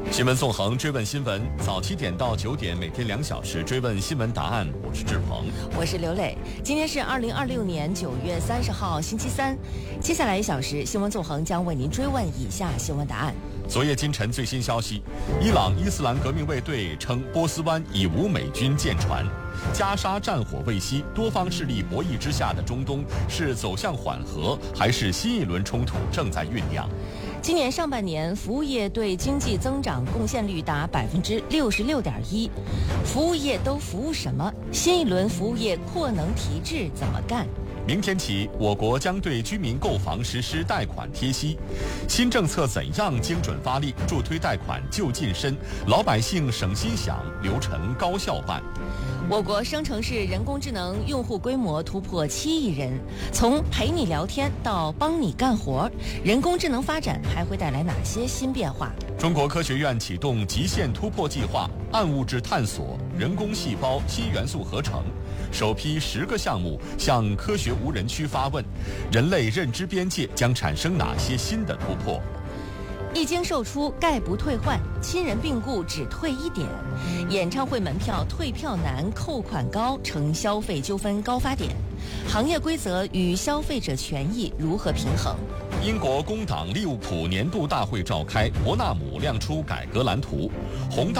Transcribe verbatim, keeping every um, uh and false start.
新闻纵横，追问新闻，早七点到九点，每天两小时追问新闻答案。我是志鹏， 我是刘磊。今天是二零二六年九月三十号，星期三。接下来一小时，新闻纵横将为您追问以下新闻答案。 昨夜今晨最新消息，伊朗伊斯兰革命卫队称波斯湾已无美军舰船。加沙战火未息，多方势力博弈之下的中东是走向缓和，还是新一轮冲突正在酝酿？ 今年上半年，服务业对经济增长贡献率达百分之六十六点一。服务业都服务什么？新一轮服务业扩能提质怎么干？ 明天起，我国将对居民购房实施贷款贴息。新政策怎样精准发力，助推贷款就近身，老百姓省心想，流程高效办。 我国生成式人工智能用户规模突破七亿人，从陪你聊天到帮你干活，人工智能发展还会带来哪些新变化？ 中国科学院启动极限突破计划，暗物质探索、人工细胞、新元素合成，首批十个项目向科学无人区发问：人类认知边界将产生哪些新的突破？ 一经售出概不退换，亲人病故只退一点，演唱会门票退票难，扣款高成消费纠纷高发点，行业规则与消费者权益如何平衡？ 英国工党利物浦年度大会召开，伯纳姆亮出改革蓝图，宏大